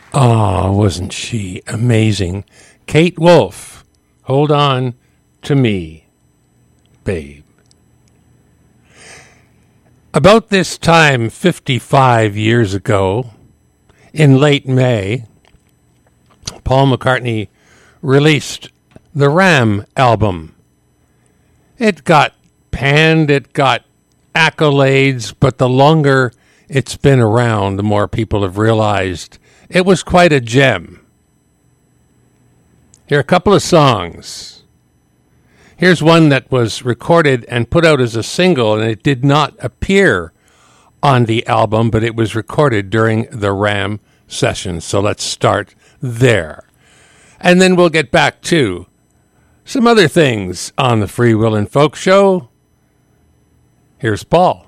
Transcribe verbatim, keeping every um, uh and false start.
Ah, wasn't she amazing? Kate Wolf, Hold On to Me, Babe. About this time, fifty-five years ago, in late May, Paul McCartney released the Ram album. It got panned, it got accolades, but the longer it's been around, the more people have realized it was quite a gem. Here are a couple of songs. Here's one that was recorded and put out as a single, and it did not appear on the album, but it was recorded during the Ram sessions. So let's start there. And then we'll get back to some other things on the Free Will and Folk Show. Here's Paul.